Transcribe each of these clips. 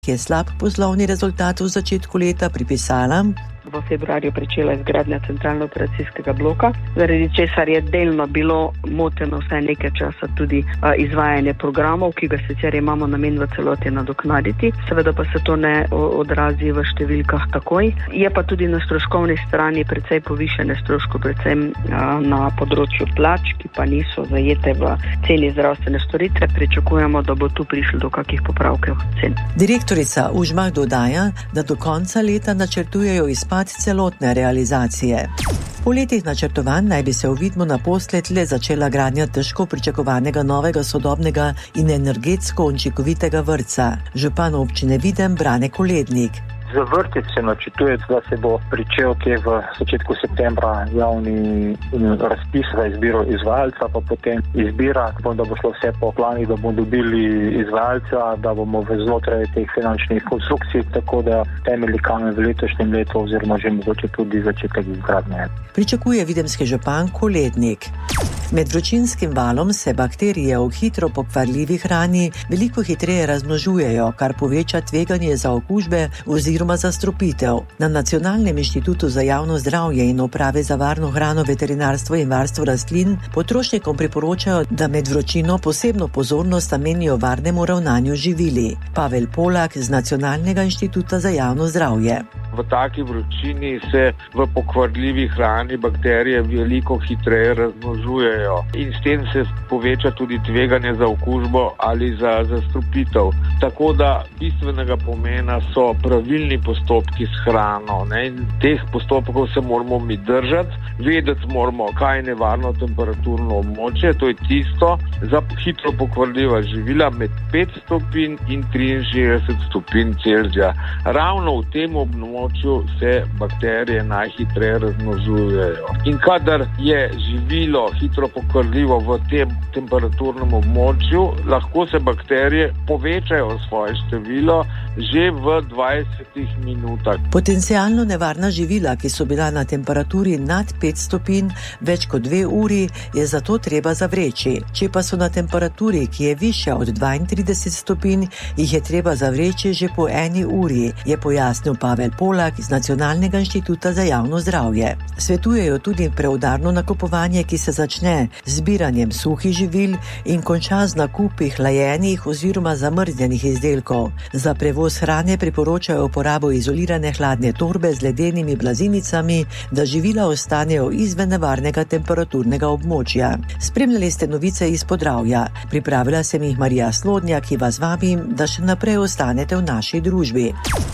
ki je slab poslovni rezultat v začetku leta pripisala v februarju pričela izgradnja centralno-operacijskega bloka, zaradi česar je delno bilo moteno vsaj nekaj časa tudi izvajanje programov, ki ga sicer imamo namen v celoti nadoknaditi. Seveda pa se to ne odrazi v številkah takoj. Je pa tudi na stroškovni strani precej povišene stroške, predvsem na področju plač, ki pa niso zajete v ceni zdravstvene storitve. Pričakujemo, da bo tu prišlo do kakih popravkov cen. Direktorica Užmah dodaja, da do konca leta načrtujejo izpad celotne realizacije. Po letih načrtovanj naj bi se v Vidmu naposled le začela gradnja težko pričakovanega novega sodobnega in energetsko učinkovitega vrtca. Župan občine Videm Brane Kolednik. Za vrtec se načrtuje, da se bo pričel v začetku septembra javni razpis za izbiro izvajalca, pa potem izbira, da bo šlo vse po planih, da bomo dobili izvajalca, da bomo znotraj teh finančnih konstrukcij, tako da temelji kamen v letošnjem letu oziroma že mogoče tudi začetek izgradnje. Pričakuje videmski župan Kolednik. Med vročinskim valom se bakterije v hitro pokvarljivi hrani veliko hitreje razmnožujejo, kar poveča tveganje za okužbe oziroma zastrupitev. Na Nacionalnem inštitutu za javno zdravje in uprave za varno hrano, veterinarstvo in varstvo rastlin potrošnikom priporočajo, da med vročino posebno pozornost namenijo varnemu ravnanju živili. Pavel Polak z Nacionalnega inštituta za javno zdravje. V taki vročini se v pokvarljivi hrani bakterije veliko hitreje razmnožujejo in s tem se poveča tudi tveganje za okužbo ali za zastrupitev. Tako da bistvenega pomena so pravilni postopki s hrano. In teh postopkov se moramo mi držati, vedeti moramo, kaj je nevarno temperaturno območje, to je tisto za hitro pokvarljiva živila med 5 stopinj in 63 stopinj Celzija. Ravno v tem območju se bakterije najhitreje razmnožujejo. In kadar je živilo hitro pokvarljivo v tem temperaturnem območju, lahko se bakterije povečajo svoje število že v 20 minutah. Potencialno nevarna živila, ki so bila na temperaturi nad 5 stopinj več kot 2 uri, je zato treba zavreči. Če pa so na temperaturi, ki je višja od 32 stopinj, jih je treba zavreči že po 1 uri, je pojasnil Pavel Polak iz Nacionalnega inštituta za javno zdravje. Svetujejo tudi preudarno nakupovanje, ki se začne z zbiranjem suhih živil in konča z nakupi hlajenih oziroma zamrznjenih izdelkov. Za prevoz hrane priporočajo uporabo izolirane hladne torbe z ledenimi blazinicami, da živila ostanejo izven nevarnega temperaturnega območja. Spremljali ste novice iz Podravja. Pripravila sem jih Marija Slodnjak, ki vas vabim, da še naprej ostanete v naši družbi.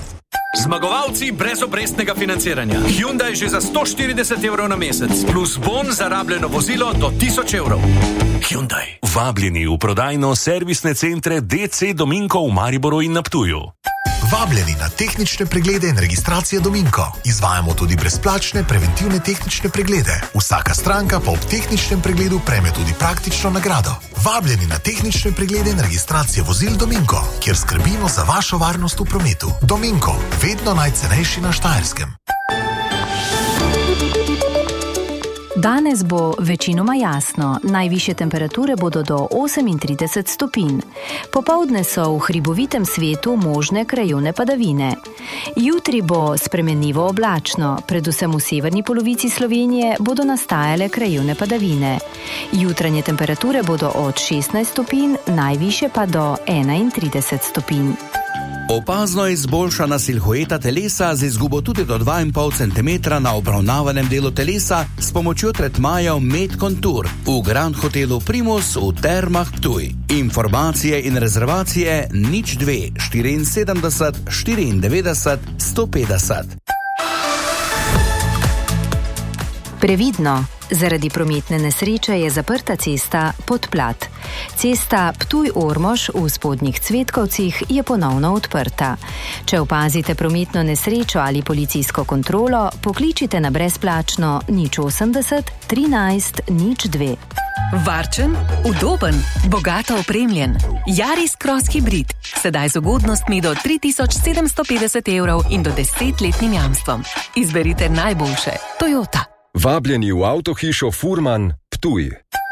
Zmagovalci brezobrestnega financiranja. Hyundai že za 140 evrov na mesec, plus bon za rabljeno vozilo do 1000 evrov. Hyundai. Vabljeni v prodajno servisne centre DC Dominko v Mariboru in na Ptuju. Vabljeni na tehnične preglede in registracije Dominko. Izvajamo tudi brezplačne preventivne tehnične preglede. Vsaka stranka pa ob tehničnem pregledu prejme tudi praktično nagrado. Vabljeni na tehnične preglede in registracije vozil Dominko, kjer skrbimo za vašo varnost v prometu. Dominko, vedno najcenejši na Štajerskem. Danes bo večinoma jasno, najvišje temperature bodo do 38 stopinj. Popoldne so v hribovitem svetu možne krajevne padavine. Jutri bo spremenljivo oblačno, predvsem v severni polovici Slovenije bodo nastajale krajevne padavine. Jutranje temperature bodo od 16 stopinj, najvišje pa do 31 stopinj. Opazno je izboljšana silhueta telesa z izgubo tudi do 2,5 cm na obravnavanem delu telesa s pomočjo tretmajev Med Contour v Grand Hotelu Primus v Termah Ptuj. Informacije in rezervacije 02 74 94 150. Previdno. Zaradi prometne nesreče je zaprta cesta Podplat. Cesta Ptuj-Ormož v Spodnjih Cvetkovcih je ponovno odprta. Če opazite prometno nesrečo ali policijsko kontrolo, pokličite na brezplačno 080 13 02. Varčen, udoben, bogato opremljen. Yaris Cross Hybrid. Sedaj z ugodnostmi do 3750 evrov in do 10-letnim jamstvom. Izberite najboljše. Toyota. Vabljeni v avtohišo Furman Ptuj.